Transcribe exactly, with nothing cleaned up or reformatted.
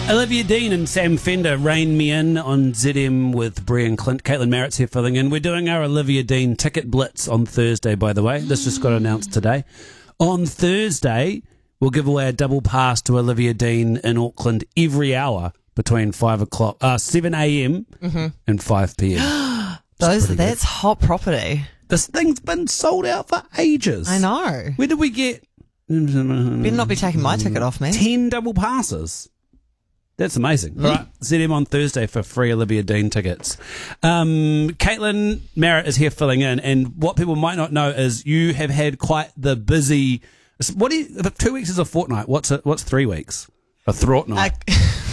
Olivia Dean and Sam Fender rein me in on Z M with Brie and Clint. Caitlin Merritt's here filling in. We're doing our Olivia Dean ticket blitz on Thursday, by the way. This just got announced today. On Thursday, we'll give away a double pass to Olivia Dean in Auckland every hour between five o'clock, uh, seven a.m. Mm-hmm. and five p.m. Those that's good. Hot property. This thing's been sold out for ages. I know. Where did we get? Better not be taking my ticket off me. Ten double passes. That's amazing. Mm. All right, Z M on Thursday for free Olivia Dean tickets. Um, Caitlin Merritt is here filling in, and what people might not know is you have had quite the busy. What do you? Two weeks is a fortnight. What's a, what's three weeks? A fortnight. A,